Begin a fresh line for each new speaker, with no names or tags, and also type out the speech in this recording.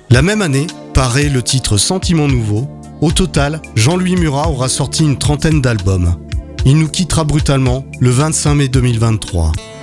La même année, paraît le titre Sentiment nouveau. Au total, Jean-Louis Murat aura sorti une trentaine d'albums. Il nous quittera brutalement le 25 mai 2023.